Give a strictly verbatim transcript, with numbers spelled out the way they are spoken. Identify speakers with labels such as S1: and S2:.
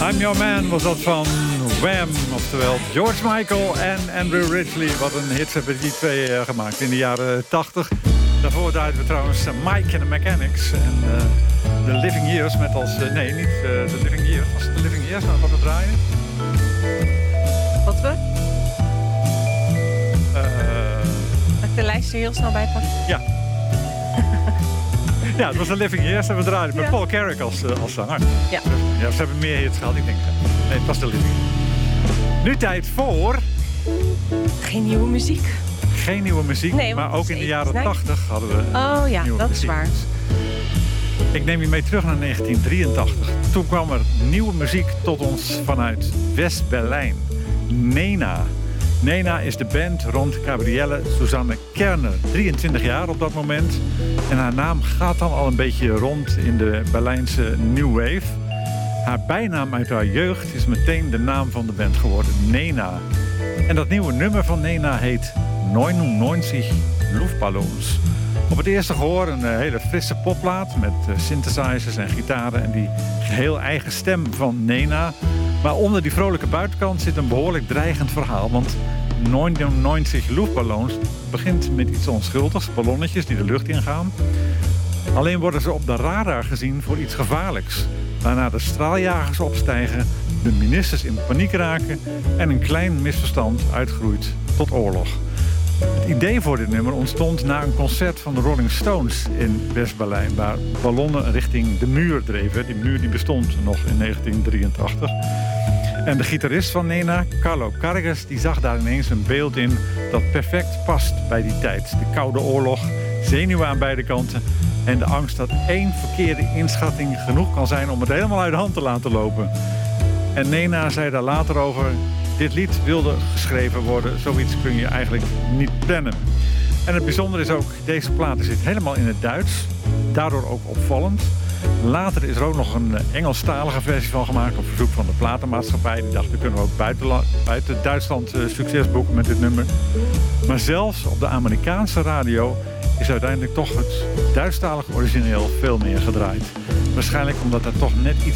S1: I'm Your Man was dat van Wham, oftewel George Michael en Andrew Ridgeley. Wat een hits hebben die twee uh, gemaakt in de jaren tachtig. Daarvoor draaiden we trouwens uh, Mike and the Mechanics en uh, The Living Years met als... Uh, nee, niet uh, The Living Years. Was het The Living Years nou, wat we draaien?
S2: Wat we?
S1: Uh,
S2: Mag ik de lijst er heel snel bij pakken?
S1: Ja. Ja, het was The Living Years en we draaiden ja. met Paul Carrick als, uh, als zanger.
S2: Ja.
S1: Ja, ze hebben meer hits gehad, ik denk. Nee, het was The Living Years. Nu tijd voor...
S2: Geen nieuwe muziek.
S1: Geen nieuwe muziek,
S2: nee,
S1: maar ook in de jaren tachtig hadden we
S2: Oh ja,
S1: nieuwe
S2: dat
S1: muziek.
S2: is waar.
S1: Ik neem je mee terug naar negentien drieëntachtig. Toen kwam er nieuwe muziek tot ons vanuit West-Berlijn. Nena. Nena is de band rond Gabrielle Susanne Kerner. drieëntwintig jaar op dat moment. En haar naam gaat dan al een beetje rond in de Berlijnse New Wave. Haar bijnaam uit haar jeugd is meteen de naam van de band geworden. Nena. En dat nieuwe nummer van Nena heet negenenneunzig Luftballons. Op het eerste gehoor een uh, hele frisse popplaat met uh, synthesizers en gitaren en die geheel eigen stem van Nena. Maar onder die vrolijke buitenkant zit een behoorlijk dreigend verhaal. Want negenenneunzig Luftballons begint met iets onschuldigs, ballonnetjes die de lucht ingaan. Alleen worden ze op de radar gezien voor iets gevaarlijks. Waarna de straaljagers opstijgen, de ministers in paniek raken en een klein misverstand uitgroeit tot oorlog. Het idee voor dit nummer ontstond na een concert van de Rolling Stones in West-Berlijn, waar ballonnen richting de muur dreven. Die muur die bestond nog in negentien drieëntachtig. En de gitarist van Nena, Carlo Carges, die zag daar ineens een beeld in dat perfect past bij die tijd. De Koude Oorlog, zenuwen aan beide kanten en de angst dat één verkeerde inschatting genoeg kan zijn om het helemaal uit de hand te laten lopen. En Nena zei daar later over: dit lied wilde geschreven worden, zoiets kun je eigenlijk niet plannen. En het bijzondere is ook, deze plaat zit helemaal in het Duits, daardoor ook opvallend. Later is er ook nog een Engelstalige versie van gemaakt op verzoek van de platenmaatschappij. Die dacht, we kunnen ook buiten, buiten Duitsland uh, succes boeken met dit nummer. Maar zelfs op de Amerikaanse radio is uiteindelijk toch het Duitsstalige origineel veel meer gedraaid. Waarschijnlijk omdat er toch net iets